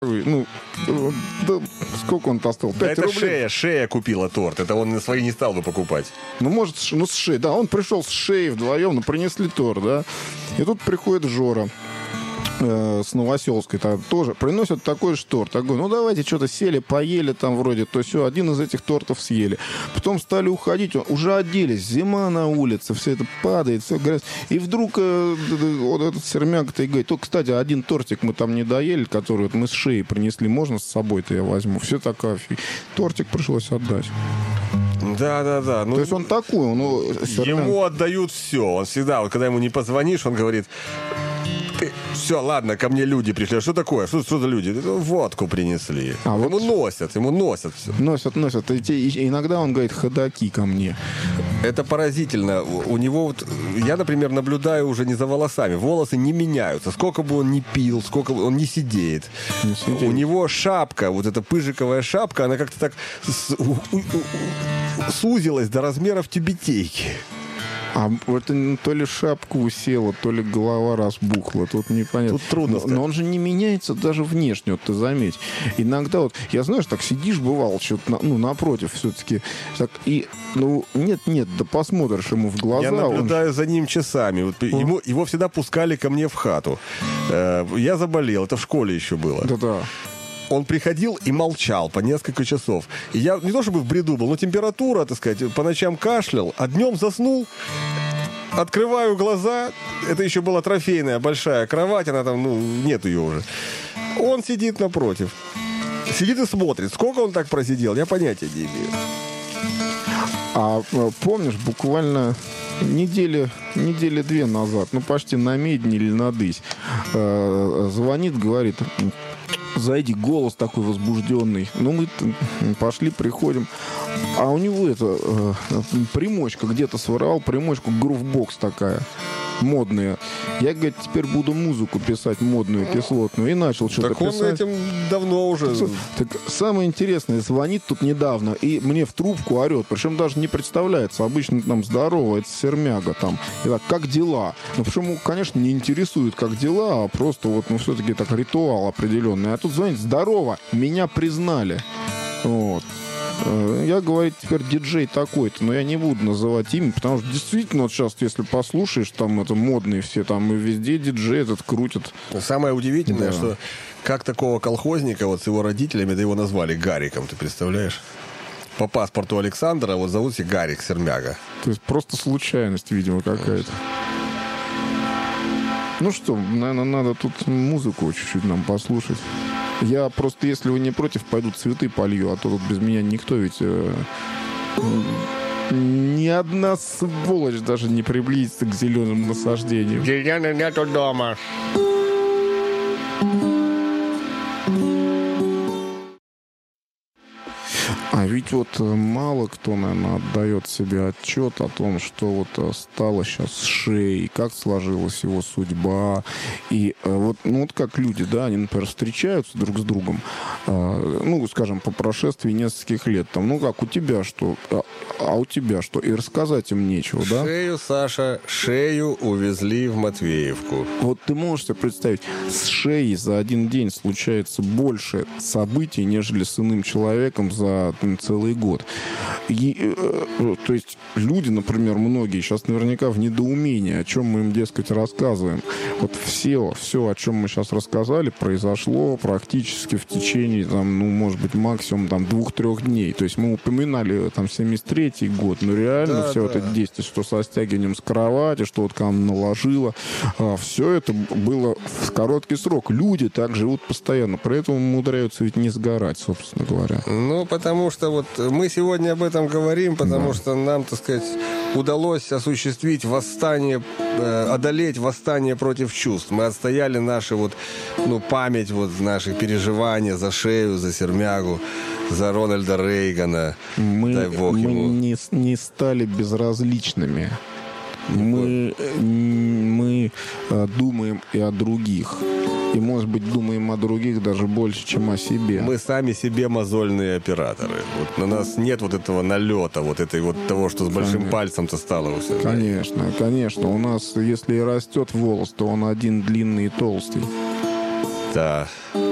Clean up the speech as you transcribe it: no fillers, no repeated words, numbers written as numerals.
Ну, да, сколько он стоил? 5 Да это рублей. Шея купила торт. Это он свои не стал бы покупать. Ну, может, с Шеей. Да, он пришел с Шеей вдвоем, но принесли торт, да. И тут приходит Жора с Новоселской, тоже приносят такой же торт. Я говорю, ну давайте что-то сели, поели там вроде, то все, один из этих тортов съели. Потом стали уходить, уже оделись, зима на улице, все это падает, все грязь. И вдруг вот этот сермяк-то и говорит, кстати, один тортик мы там не доели, который вот мы с Шеей принесли, можно с собой-то я возьму? Все такая тортик пришлось отдать. Да. Ну, то есть он такой, ему отдают все. Он всегда, вот, когда ему не позвонишь, он говорит... Все, ладно, ко мне люди пришли. А что такое? Что за люди? Водку принесли. Ему носят все. Носят. И иногда он говорит, ходаки ко мне. Это поразительно. У него вот... Я, например, наблюдаю уже не за волосами. Волосы не меняются. Сколько бы он ни пил, сколько бы он не сидеет. У него шапка, вот эта пыжиковая шапка, она как-то так сузилась до размеров тюбетейки. А это то ли шапка усела, то ли голова разбухла. Тут непонятно. Тут трудно сказать. Но он же не меняется даже внешне, вот ты заметь. Иногда вот, я знаешь, так сидишь, бывало, что-то напротив все-таки. Так, и, нет, да посмотришь ему в глаза. Я наблюдаю за ним часами. Вот его всегда пускали ко мне в хату. Я заболел, это в школе еще было. Да. Он приходил и молчал по несколько часов. И я не то чтобы в бреду был, но температура, так сказать, по ночам кашлял, а днем заснул. Открываю глаза. Это еще была трофейная большая кровать, она там, нет ее уже. Он сидит напротив. Сидит и смотрит. Сколько он так просидел, я понятия не имею. А помнишь, буквально недели 2 назад, почти на медне или на дысь, звонит, говорит... Зайди, голос такой возбужденный. Мы пошли, приходим. А у него примочка где-то своровал, примочку грувбокс такая. Модная. Я, говорит, теперь буду музыку писать модную, кислотную. И начал что-то писать. Так он этим давно уже... Так самое интересное, звонит тут недавно, и мне в трубку орет. Причем даже не представляется. Обычно там здорово, это сермяга там. И так, как дела? Почему, конечно, не интересует, как дела, а просто все-таки так ритуал определенный. А тут звонит, здорово, меня признали. Вот. Я, говорит, теперь диджей такой-то, но я не буду называть имя, потому что действительно вот сейчас, если послушаешь, там это модные все, там и везде диджей этот крутят. Самое удивительное, что как такого колхозника вот с его родителями, да его назвали Гариком, ты представляешь? По паспорту Александра вот зовут себя Гарик Сермяга. То есть просто случайность, видимо, какая-то. Ну что, наверное, надо тут музыку чуть-чуть нам послушать. Я просто, если вы не против, пойду цветы полью, а то тут без меня никто ведь... ни одна сволочь даже не приблизится к зеленым насаждениям. Зеленый нету дома. А ведь вот мало кто, наверное, отдает себе отчет о том, что вот стало сейчас с Шеей, как сложилась его судьба. И вот как люди, да, они, например, встречаются друг с другом, скажем, по прошествии нескольких лет, там, как у тебя что, а у тебя что, и рассказать им нечего, да? Шею увезли в Матвеевку. Вот ты можешь себе представить, с Шеей за один день случается больше событий, нежели с иным человеком за целый год. То есть люди, например, многие сейчас наверняка в недоумении, о чем мы им, дескать, рассказываем. Вот все, о чем мы сейчас рассказали, произошло практически в течение, может быть, максимум 2-3 дней. То есть мы упоминали 73-й год, но реально все это действие, что со стягиванием с кровати, что вот там наложило, все это было в короткий срок. Люди так живут постоянно, при этом умудряются ведь не сгорать, собственно говоря. Потому что вот мы сегодня об этом говорим, потому что нам, так сказать, удалось осуществить восстание, одолеть восстание против чувств. Мы отстояли нашу память, наши переживания за Шею, за Сермягу, за Рональда Рейгана. Дай Бог ему. Мы не стали безразличными. Мы думаем и о других. И, может быть, думаем о других даже больше, чем о себе. Мы сами себе мозольные операторы. Вот на нас нет вот этого налета, того, что с большим пальцем-то стало у всех. Конечно. У нас, если и растет волос, то он один длинный и толстый. Да.